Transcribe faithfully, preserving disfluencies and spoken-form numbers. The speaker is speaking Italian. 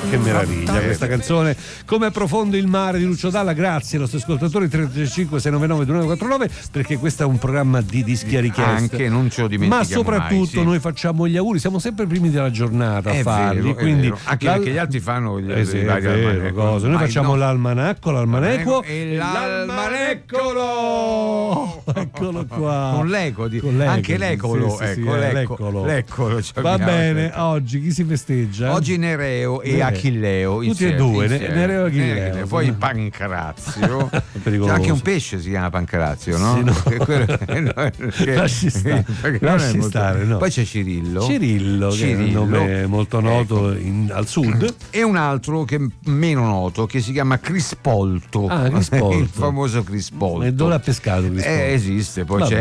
che meraviglia questa canzone. Come profondo il mare di Lucio Dalla. Grazie ai nostri ascoltatori tre tre cinque sei nove nove due nove quattro nove, perché questo è un programma di dischi a richiesta. Anche non ce lo dimentichiamo. Ma soprattutto mai, sì. noi facciamo gli auguri, siamo sempre i primi della giornata a è farli, vero, quindi anche l'al... perché gli altri fanno gli eh sì, vari vero, cose. Noi Mai facciamo no. l'almanacco, l'almanequo e l'almaneccolo. Eccolo qua. Con l'eco, di... Con l'eco, anche l'ecolo, sì, sì, sì, ecco, eh, l'eccolo. l'eccolo Va bene, oggi chi si festeggia? Oggi Nereo e Nereo. Achilleo. Tutti insieme, e due, insieme. Nereo e Achilleo. Poi Pancrazio. C'è anche un pesce si chiama Pancrazio, no? Sì, no. Quello, che, lasci stare, lasci molto... stare no. Poi c'è Cirillo. Cirillo, Cirillo, che è un nome molto noto, ecco. in, al sud. E un altro che è meno noto, che si chiama Crispolto. Ah, Crispolto. Il famoso Crispolto. E dove l'ha pescato Crispolto? Eh, esiste, poi Vabbè. c'è